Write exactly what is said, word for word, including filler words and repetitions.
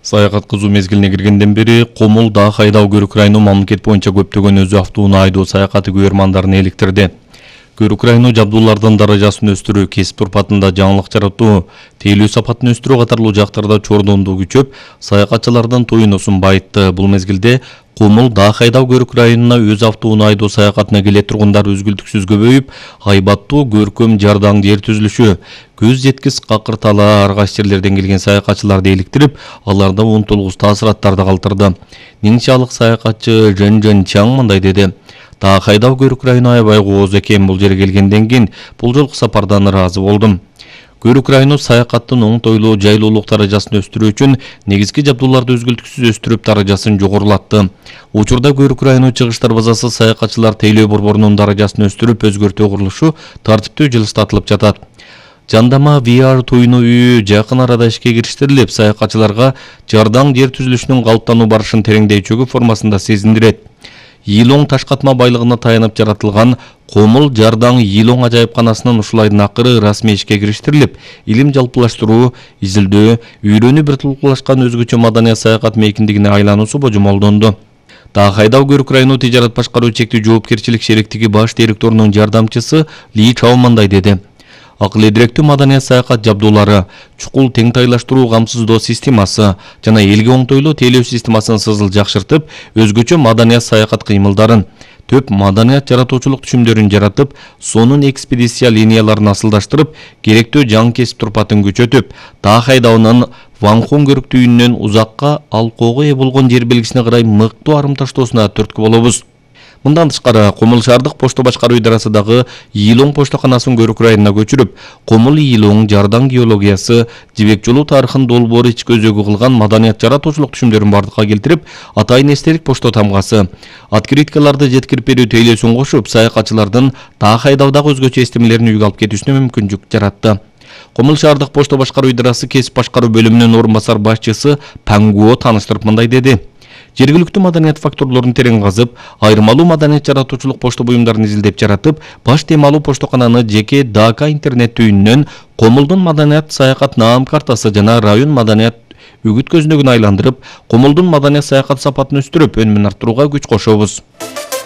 Саякат кызуу мезгилине киргенден бери Комул да хайдау көрүк району мамлекет боюнча көптөгөн өзү автоунаа айдоо саякаты көрөрмандарын эликтирди. Көрүк району жабдуулардын даражасын өстүрүү, кесип турпатында жаңылык жаратуу, тейлөө сапатын өстүрүү катарлуу жактарда чордондуу күчөп, саякатчылардын тоюнусун байытты. Бул мезгилде Комул да хайдау көрүк районуна өз автоунаа айдоо саякатына келе тургундар үзгүлтүксүз көбөйүп, айбаттуу көркөм жардаң жер түзүлүшү, көз жеткис какыртала аргач жерлерден келген саякатчыларды эликтирип, аларда унутулгус таасираттарды калтырды. Нинчалык саякатчы Жен Жен Чаң мындай деди: "Да хайдау көрүк району аябай кооз экен, бул жерге келгенден кийин бул жолку сапардан ыраазы болдум. Көрүк району саякаттын оңтойлуу, жайлуулук даражасын өстүрүү үчүн негизги жабдууларды үзгүлтүксүз өстүрүп даражасын жогорулатты. Учурда Көрүк району чыгыш дарбазасы саякатчылар тейлөө борборунун даражасын өстүрүп өзгөртүү курулушу тартиптүү жылыстатылып жатат. Жандама ви ар тоюну үйү жакын арада ишке кириштирилип, саякатчыларга жардаң жер түзүлүшүнүн калыптануу барышын тереңдей чөгүү формасында сезиндирет. Йилоң ташкатма байлыгына таянып жаратылган Комул жардаң Йилоң ажайыпканасынын ушул айдын акыры расмий ишке кириштирилип, илим жалпылаштыруу, изилдөө, үйрөнүү бир тулкулашкан өзгөчө маданият саякат мейкиндигине айлануусу божомолдонду. Да хайдау көрүк району тижарат башкаруу чектүү жоопкерчилик шериктиги баш директорунун жардамчысы Ли Чао мындай деди: "Акыл эдиректүү маданият саякат жабдуулары, чукул теңтайлаштыруу камсыздоо системасы жана элге оңтойлуу тейлөө системасын сызыл жакшыртып, өзгөчө маданият саякат кыймылдарын, төп маданият жаратуучулук түшүмдөрүн жаратып, сонун экспедиция линияларын асылдаштырып, керектүү жаңы кесип турпатын күчөтүп, да хайдаунун Ванхон көрүк түйүнүнөн узакка алкоого ээ болгон жер белгисине карай мыктуу арымташтоосуна түрткү болобуз." Мындан тышкары, Комул шаардык почта башкаруу идарасындагы Йилоң поштоканасын Көрүк районуна көчүрүп, Комул Йилоң жардаң геологиясы, жибек жолу тарыхын долбоор ички өзөгү кылган маданият жаратуучулук түшүмдөрүн бардыкка келтирип, атайын эстелик почто тамгасы, открыткаларды жеткирип берүү тейлөөсүн кошуп, саякатчылардын да хайдаудагы өзгөчө эстемелерин үйгө алып кетүүсүнө мүмкүнчүлүк жаратты. Комул шаардык почта башкаруу идарасы кесип башкаруу бөлүмүнүн орун басар башчысы Пангуо тааныштырып мындай деди: "Жергиликтүү маданият факторлорун терең казып, айырмалуу маданият жаратуучулук почто буюмдарын изилдеп жаратып, баш темалуу поштокананы жеке ДК интернет түйүнүнөн Комулдун маданият саякат наам картасы жана район маданият үгүт көзүнөгүн айландырып, Комулдун маданият саякат сапатын өстүрүп, өнүмүн арттырууга күч кошобуз."